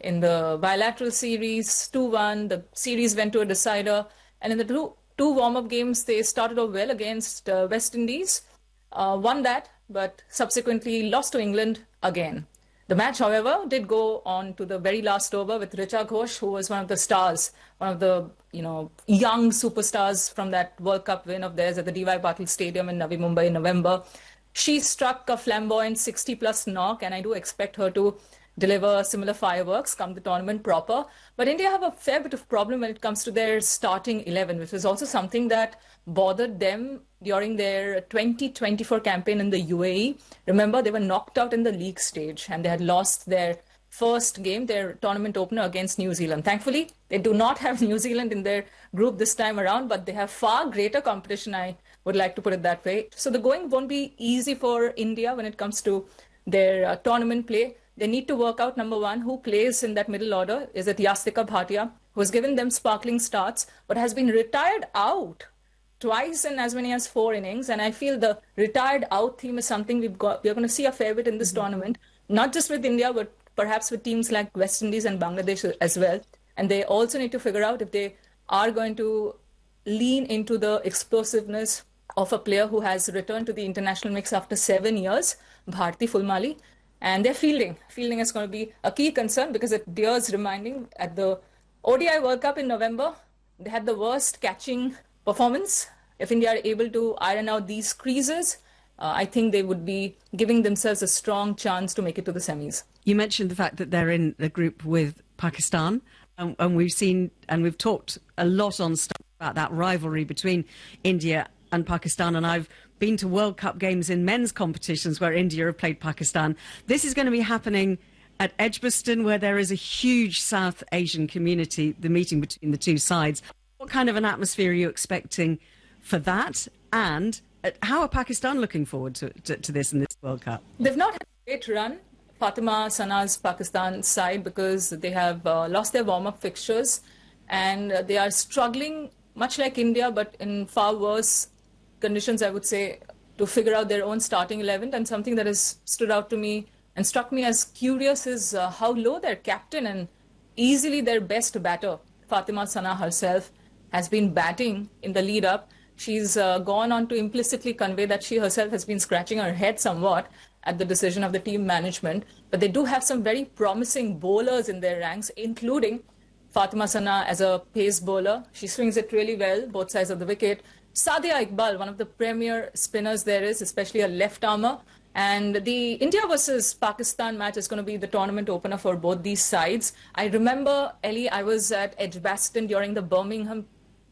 in the bilateral series, 2-1. The series went to a decider. And in the two warm-up games, they started off well against West Indies, won that, but subsequently lost to England again. The match, however, did go on to the very last over with Richa Ghosh, who was one of the stars, one of the young superstars from that World Cup win of theirs at the D.Y. Patil Stadium in Navi Mumbai in November. She struck a flamboyant 60-plus knock, and I do expect her to deliver similar fireworks come the tournament proper. But India have a fair bit of problem when it comes to their starting 11, which is also something that bothered them during their 2024 campaign in the UAE. Remember, they were knocked out in the league stage and they had lost their first game, their tournament opener against New Zealand. Thankfully, they do not have New Zealand in their group this time around, but they have far greater competition, I would like to put it that way. So the going won't be easy for India when it comes to their tournament play. They need to work out, number one, who plays in that middle order. Is it Yastika Bhatia, who has given them sparkling starts, but has been retired out twice in as many as 4 innings. And I feel the retired out theme is something we're going to see a fair bit in this tournament, not just with India, but perhaps with teams like West Indies and Bangladesh as well. And they also need to figure out if they are going to lean into the explosiveness of a player who has returned to the international mix after 7 years, Bharti Fulmali. And their fielding is going to be a key concern because it bears reminding at the ODI World Cup in November, they had the worst catching performance. If India are able to iron out these creases, I think they would be giving themselves a strong chance to make it to the semis. You mentioned the fact that they're in the group with Pakistan, and we've talked a lot on stuff about that rivalry between India and Pakistan, and I've been to World Cup games in men's competitions where India have played Pakistan. This is going to be happening at Edgbaston, where there is a huge South Asian community, the meeting between the two sides. What kind of an atmosphere are you expecting for that? And how are Pakistan looking forward to this in this World Cup? They've not had a great run, Fatima Sana's Pakistan side, because they have lost their warm-up fixtures and they are struggling, much like India, but in far worse conditions, I would say, to figure out their own starting 11. And something that has stood out to me and struck me as curious is how low their captain and easily their best batter, Fatima Sana herself, has been batting in the lead up. She's gone on to implicitly convey that she herself has been scratching her head somewhat at the decision of the team management. But they do have some very promising bowlers in their ranks, including Fatima Sana as a pace bowler. She swings it really well, both sides of the wicket. Sadia Iqbal, one of the premier spinners there is, especially a left-armer. And the India versus Pakistan match is going to be the tournament opener for both these sides. I remember, Ellie, I was at Edgbaston during the Birmingham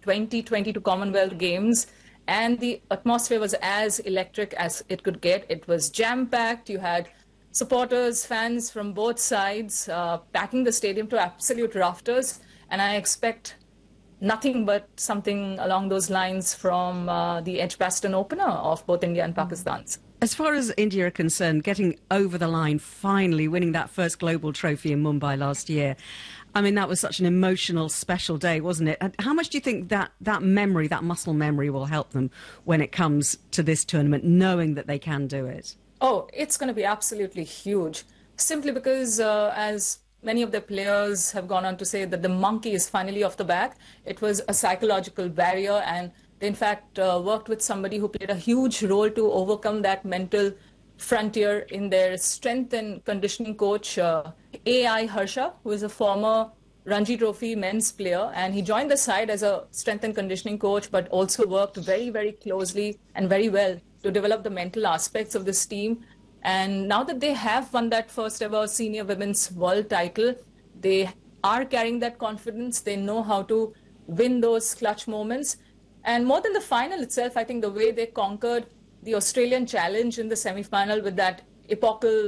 2022 Commonwealth Games, and the atmosphere was as electric as it could get. It was jam-packed. You had supporters, fans from both sides packing the stadium to absolute rafters. And I expect nothing but something along those lines from the Edgbaston opener of both India and Pakistan's. As far as India are concerned, getting over the line, finally winning that first global trophy in Mumbai last year, I mean, that was such an emotional, special day, wasn't it? And how much do you think that memory, that muscle memory, will help them when it comes to this tournament, knowing that they can do it? Oh, it's going to be absolutely huge, simply because as many of the players have gone on to say that the monkey is finally off the back. It was a psychological barrier, and they in fact worked with somebody who played a huge role to overcome that mental frontier in their strength and conditioning coach, A.I. Harsha, who is a former Ranji Trophy men's player, and he joined the side as a strength and conditioning coach, but also worked very, very closely and very well to develop the mental aspects of this team. And now that they have won that first ever senior women's world title, they are carrying that confidence. They know how to win those clutch moments. And more than the final itself, I think the way they conquered the Australian challenge in the semi-final with that epochal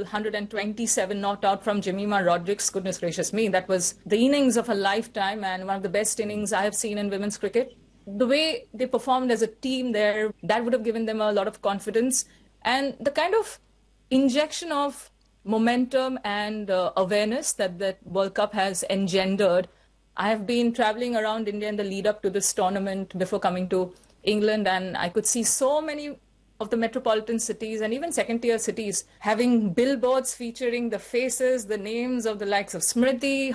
127 not out from Jemima Rodrigues, goodness gracious me, that was the innings of a lifetime and one of the best innings I have seen in women's cricket. The way they performed as a team there, that would have given them a lot of confidence. And the kind of injection of momentum and awareness that the World Cup has engendered. I have been traveling around India in the lead up to this tournament before coming to England, and I could see so many of the metropolitan cities and even second-tier cities having billboards featuring the faces, the names of the likes of Smriti,